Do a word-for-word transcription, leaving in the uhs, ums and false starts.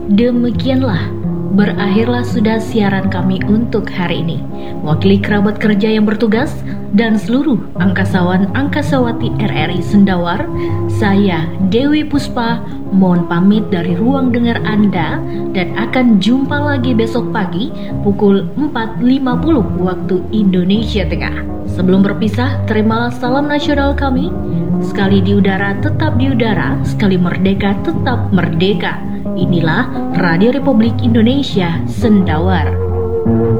Demikianlah, berakhirlah sudah siaran kami untuk hari ini. Mewakili kerabat kerja yang bertugas dan seluruh angkasawan-angkasawati R R I Sendawar, saya Dewi Puspa mohon pamit dari ruang dengar Anda dan akan jumpa lagi besok pagi pukul empat lima puluh waktu Indonesia Tengah. Sebelum berpisah, terimalah salam nasional kami. Sekali di udara tetap di udara, sekali merdeka tetap merdeka. Inilah Radio Republik Indonesia Sendawar.